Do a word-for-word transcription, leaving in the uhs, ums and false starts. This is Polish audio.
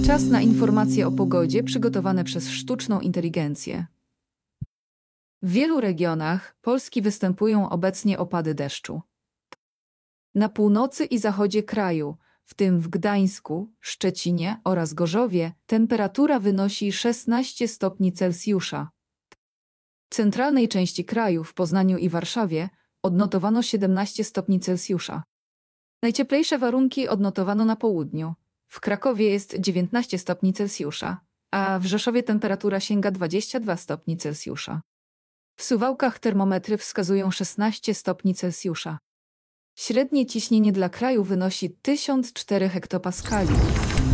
Czas na informacje o pogodzie przygotowane przez sztuczną inteligencję. W wielu regionach Polski występują obecnie opady deszczu. Na północy i zachodzie kraju, w tym w Gdańsku, Szczecinie oraz Gorzowie, temperatura wynosi szesnaście stopni Celsjusza. W centralnej części kraju, w Poznaniu i Warszawie, odnotowano siedemnaście stopni Celsjusza. Najcieplejsze warunki odnotowano na południu. W Krakowie jest dziewiętnaście stopni Celsjusza, a w Rzeszowie temperatura sięga dwadzieścia dwa stopni Celsjusza. W Suwałkach termometry wskazują szesnaście stopni Celsjusza. Średnie ciśnienie dla kraju wynosi tysiąc cztery hektopaskali.